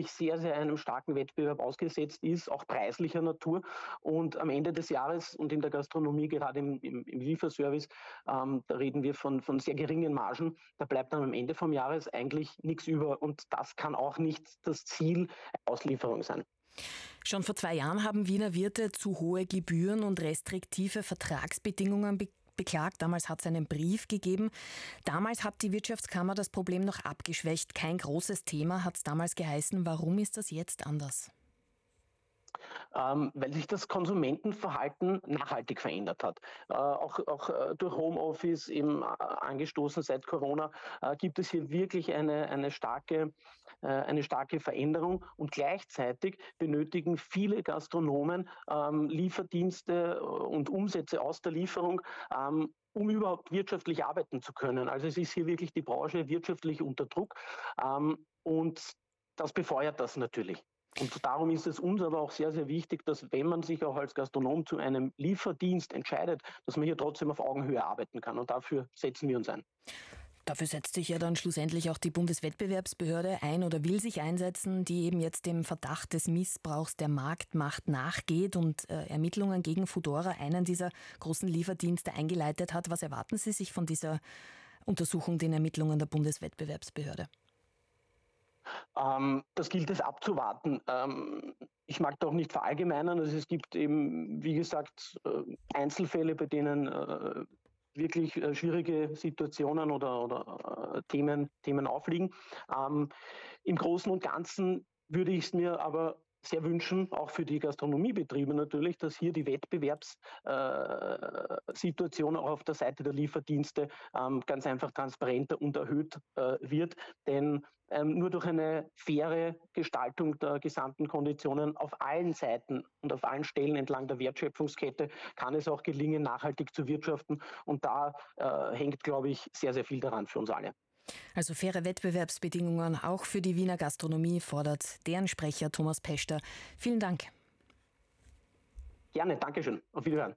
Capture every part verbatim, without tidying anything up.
natürlich sehr, sehr einem starken Wettbewerb ausgesetzt ist, auch preislicher Natur. Und am Ende des Jahres und in der Gastronomie, gerade im, im, im Lieferservice, ähm, da reden wir von, von sehr geringen Margen. Da bleibt dann am Ende vom Jahres eigentlich nichts über. Und das kann auch nicht das Ziel der Auslieferung sein. Schon vor zwei Jahren haben Wiener Wirte zu hohe Gebühren und restriktive Vertragsbedingungen be- beklagt. Damals hat es einen Brief gegeben. Damals hat die Wirtschaftskammer das Problem noch abgeschwächt. Kein großes Thema, hat es damals geheißen. Warum ist das jetzt anders? Ähm, weil sich das Konsumentenverhalten nachhaltig verändert hat. Äh, auch auch äh, durch Homeoffice eben äh, angestoßen seit Corona äh, gibt es hier wirklich eine, eine, starke, äh, eine starke Veränderung und gleichzeitig benötigen viele Gastronomen ähm, Lieferdienste und Umsätze aus der Lieferung, ähm, um überhaupt wirtschaftlich arbeiten zu können. Also es ist hier wirklich die Branche wirtschaftlich unter Druck ähm, und das befeuert das natürlich. Und darum ist es uns aber auch sehr, sehr wichtig, dass wenn man sich auch als Gastronom zu einem Lieferdienst entscheidet, dass man hier trotzdem auf Augenhöhe arbeiten kann. Und dafür setzen wir uns ein. Dafür setzt sich ja dann schlussendlich auch die Bundeswettbewerbsbehörde ein oder will sich einsetzen, die eben jetzt dem Verdacht des Missbrauchs der Marktmacht nachgeht und äh, Ermittlungen gegen Foodora, einen dieser großen Lieferdienste, eingeleitet hat. Was erwarten Sie sich von dieser Untersuchung, den Ermittlungen der Bundeswettbewerbsbehörde? Ähm, das gilt es abzuwarten. Ähm, ich mag da auch nicht verallgemeinern. Also es gibt eben, wie gesagt, äh, Einzelfälle, bei denen äh, wirklich äh, schwierige Situationen oder, oder äh, Themen, Themen aufliegen. Ähm, Im Großen und Ganzen würde ich es mir aber sehr wünschen, auch für die Gastronomiebetriebe natürlich, dass hier die Wettbewerbssituation äh, auch auf der Seite der Lieferdienste ähm, ganz einfach transparenter und erhöht äh, wird. Denn ähm, nur durch eine faire Gestaltung der gesamten Konditionen auf allen Seiten und auf allen Stellen entlang der Wertschöpfungskette kann es auch gelingen, nachhaltig zu wirtschaften. Und da äh, hängt, glaube ich, sehr, sehr viel daran für uns alle. Also faire Wettbewerbsbedingungen auch für die Wiener Gastronomie fordert deren Sprecher Thomas Peschter. Vielen Dank. Gerne, Dankeschön. Auf Wiederhören.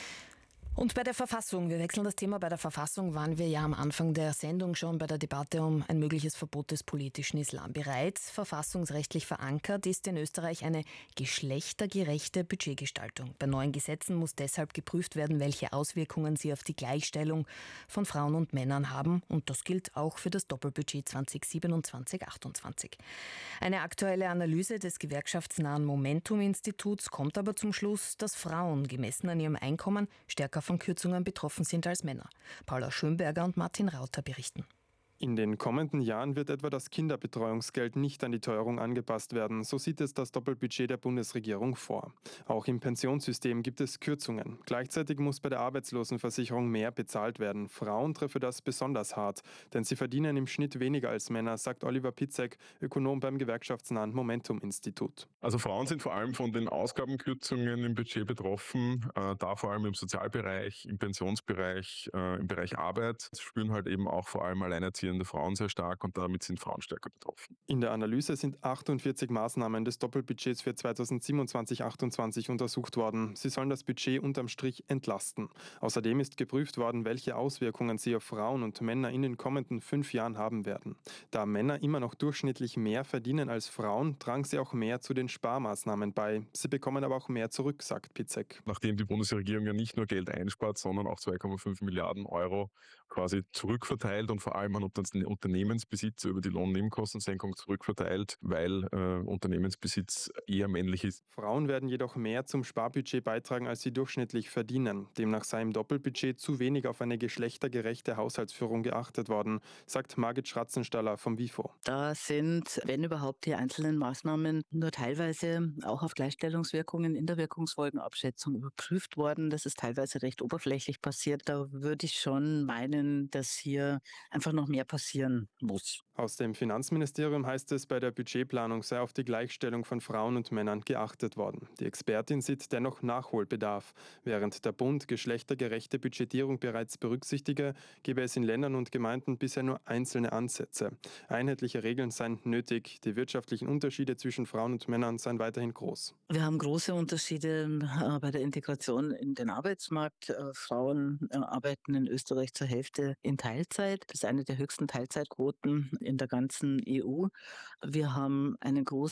Und bei der Verfassung, wir wechseln das Thema, bei der Verfassung waren wir ja am Anfang der Sendung schon bei der Debatte um ein mögliches Verbot des politischen Islam. Bereits verfassungsrechtlich verankert ist in Österreich eine geschlechtergerechte Budgetgestaltung. Bei neuen Gesetzen muss deshalb geprüft werden, welche Auswirkungen sie auf die Gleichstellung von Frauen und Männern haben. Und das gilt auch für das Doppelbudget zwanzig siebenundzwanzig achtundzwanzig. Eine aktuelle Analyse des gewerkschaftsnahen Momentum-Instituts kommt aber zum Schluss, dass Frauen gemessen an ihrem Einkommen stärker von Kürzungen betroffen sind als Männer. Paula Schönberger und Martin Rauter berichten. In den kommenden Jahren wird etwa das Kinderbetreuungsgeld nicht an die Teuerung angepasst werden. So sieht es das Doppelbudget der Bundesregierung vor. Auch im Pensionssystem gibt es Kürzungen. Gleichzeitig muss bei der Arbeitslosenversicherung mehr bezahlt werden. Frauen treffe das besonders hart, denn sie verdienen im Schnitt weniger als Männer, sagt Oliver Pitzek, Ökonom beim gewerkschaftsnahen Momentum-Institut. Also Frauen sind vor allem von den Ausgabenkürzungen im Budget betroffen, äh, da vor allem im Sozialbereich, im Pensionsbereich, äh, im Bereich Arbeit. Das spüren halt eben auch vor allem alleinerziehende Frauen sehr stark und damit sind Frauen stärker betroffen. In der Analyse sind achtundvierzig Maßnahmen des Doppelbudgets für zweitausendsiebenundzwanzig achtundzwanzig untersucht worden. Sie sollen das Budget unterm Strich entlasten. Außerdem ist geprüft worden, welche Auswirkungen sie auf Frauen und Männer in den kommenden fünf Jahren haben werden. Da Männer immer noch durchschnittlich mehr verdienen als Frauen, tragen sie auch mehr zu den Sparmaßnahmen bei. Sie bekommen aber auch mehr zurück, sagt Pitzek. Nachdem die Bundesregierung ja nicht nur Geld einspart, sondern auch zwei Komma fünf Milliarden Euro quasi zurückverteilt und vor allem an Unternehmensbesitzer über die Lohnnebenkostensenkung zurückverteilt, weil äh, Unternehmensbesitz eher männlich ist. Frauen werden jedoch mehr zum Sparbudget beitragen, als sie durchschnittlich verdienen. Demnach sei im Doppelbudget zu wenig auf eine geschlechtergerechte Haushaltsführung geachtet worden, sagt Margit Schratzenstaller vom WIFO. Da sind, wenn überhaupt, die einzelnen Maßnahmen nur teilweise auch auf Gleichstellungswirkungen in der Wirkungsfolgenabschätzung überprüft worden. Das ist teilweise recht oberflächlich passiert. Da würde ich schon meinen, dass hier einfach noch mehr passieren muss. Aus dem Finanzministerium heißt es, bei der Budgetplanung sei auf die Gleichstellung von Frauen und Männern geachtet worden. Die Expertin sieht dennoch Nachholbedarf. Während der Bund geschlechtergerechte Budgetierung bereits berücksichtige, gebe es in Ländern und Gemeinden bisher nur einzelne Ansätze. Einheitliche Regeln seien nötig. Die wirtschaftlichen Unterschiede zwischen Frauen und Männern seien weiterhin groß. Wir haben große Unterschiede äh, bei der Integration in den Arbeitsmarkt. Äh, Frauen äh, arbeiten in Österreich zur Hälfte in Teilzeit. Das ist eine der höchsten Teilzeitquoten in der ganzen E U. Wir haben einen großen